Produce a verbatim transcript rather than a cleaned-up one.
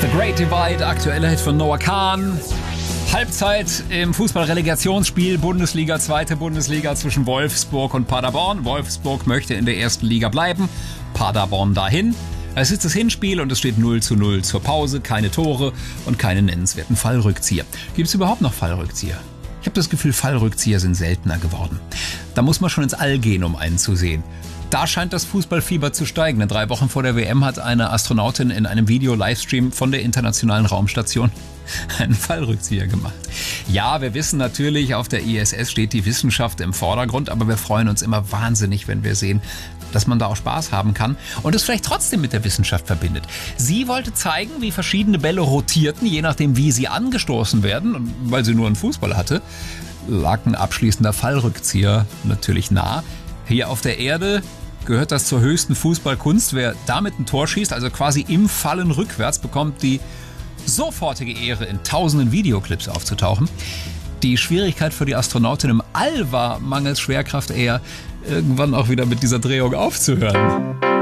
The Great Divide, aktueller Hit von Noah Kahn. Halbzeit im Fußball-Relegationsspiel Bundesliga, zweite Bundesliga zwischen Wolfsburg und Paderborn. Wolfsburg möchte in der ersten Liga bleiben, Paderborn dahin. Es ist das Hinspiel und es steht null zu null zur Pause, keine Tore und keine nennenswerten Fallrückzieher. Gibt es überhaupt noch Fallrückzieher? Ich habe das Gefühl, Fallrückzieher sind seltener geworden. Da muss man schon ins All gehen, um einen zu sehen. Da scheint das Fußballfieber zu steigen. Denn drei Wochen vor der W M hat eine Astronautin in einem Video-Livestream von der Internationalen Raumstation einen Fallrückzieher gemacht. Ja, wir wissen natürlich, auf der I S S steht die Wissenschaft im Vordergrund, aber wir freuen uns immer wahnsinnig, wenn wir sehen, dass man da auch Spaß haben kann und es vielleicht trotzdem mit der Wissenschaft verbindet. Sie wollte zeigen, wie verschiedene Bälle rotierten, je nachdem, wie sie angestoßen werden. Und weil sie nur einen Fußball hatte, lag ein abschließender Fallrückzieher natürlich nah. Hier auf der Erde gehört das zur höchsten Fußballkunst. Wer damit ein Tor schießt, also quasi im Fallen rückwärts, bekommt die sofortige Ehre, in tausenden Videoclips aufzutauchen. Die Schwierigkeit für die Astronautin im All war, mangels Schwerkraft eher, irgendwann auch wieder mit dieser Drehung aufzuhören.